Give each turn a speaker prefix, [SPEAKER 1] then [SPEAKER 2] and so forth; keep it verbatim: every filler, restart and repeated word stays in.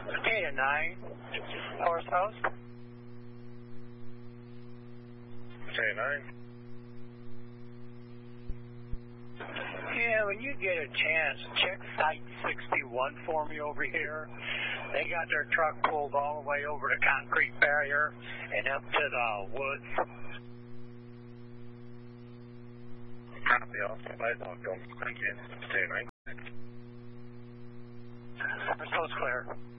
[SPEAKER 1] Data nine, Forest House.
[SPEAKER 2] Data nine.
[SPEAKER 1] Yeah, when you get a chance, check Site sixty-one for me over here. They got their truck pulled all the way over the concrete barrier and up to the woods.
[SPEAKER 2] Copy, I'll provide on film. Thank you. Data nine.
[SPEAKER 1] Forest House clear.